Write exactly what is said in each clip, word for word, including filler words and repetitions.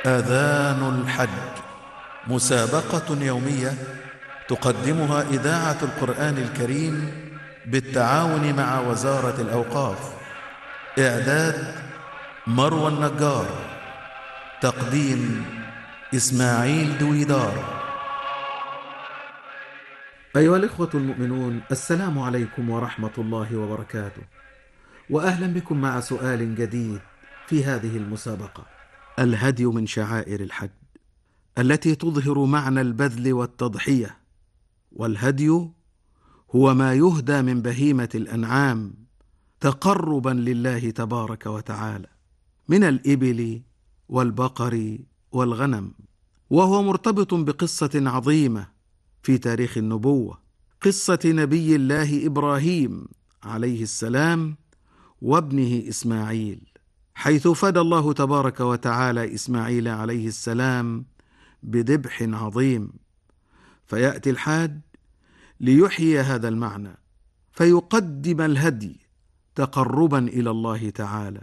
آذان الحج، مسابقة يومية تقدمها إذاعة القرآن الكريم بالتعاون مع وزارة الأوقاف. إعداد مروى النجار، تقديم إسماعيل دويدار. أيها الإخوة المؤمنون، السلام عليكم ورحمة الله وبركاته، وأهلا بكم مع سؤال جديد في هذه المسابقة. الهدي من شعائر الحج التي تظهر معنى البذل والتضحية، والهدي هو ما يهدى من بهيمة الأنعام تقربا لله تبارك وتعالى من الإبل والبقر والغنم، وهو مرتبط بقصة عظيمة في تاريخ النبوة، قصة نبي الله إبراهيم عليه السلام وابنه إسماعيل، حيث فدى الله تبارك وتعالى إسماعيل عليه السلام بذبح عظيم. فيأتي الحاج ليحيي هذا المعنى، فيقدم الهدي تقربا إلى الله تعالى،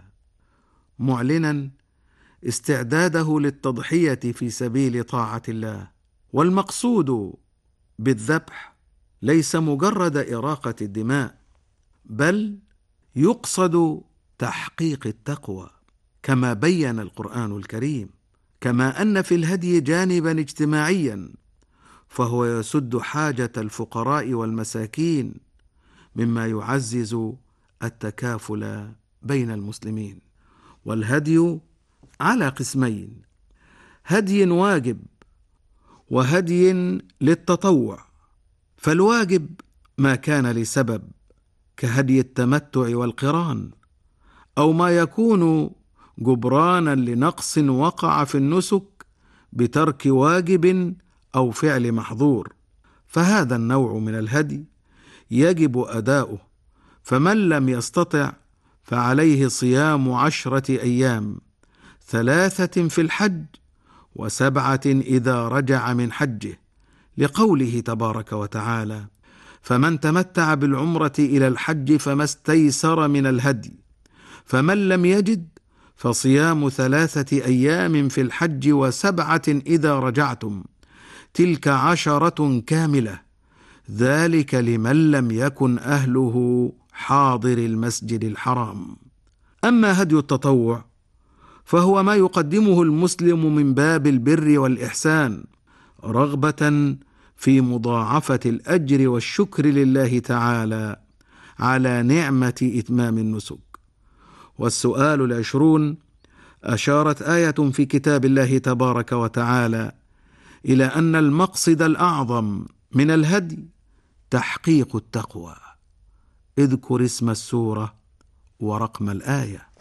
معلنا استعداده للتضحية في سبيل طاعة الله. والمقصود بالذبح ليس مجرد إراقة الدماء، بل يقصد تحقيق التقوى كما بين القرآن الكريم، كما أن في الهدي جانبا اجتماعيا، فهو يسد حاجة الفقراء والمساكين مما يعزز التكافل بين المسلمين. والهدي على قسمين: هدي واجب وهدي للتطوع. فالواجب ما كان لسبب كهدي التمتع والقران، أو ما يكون جبرانا لنقص وقع في النسك بترك واجب أو فعل محظور، فهذا النوع من الهدي يجب أداؤه. فمن لم يستطع فعليه صيام عشرة أيام، ثلاثة في الحج وسبعة إذا رجع من حجه، لقوله تبارك وتعالى: فمن تمتع بالعمرة إلى الحج فما استيسر من الهدي، فمن لم يجد فصيام ثلاثة أيام في الحج وسبعة إذا رجعتم، تلك عشرة كاملة، ذلك لمن لم يكن أهله حاضر المسجد الحرام. أما هدي التطوع فهو ما يقدمه المسلم من باب البر والإحسان، رغبة في مضاعفة الأجر والشكر لله تعالى على نعمة إتمام النسك. والسؤال العشرون: أشارت آية في كتاب الله تبارك وتعالى إلى أن المقصد الأعظم من الهدي تحقيق التقوى. اذكر اسم السورة ورقم الآية.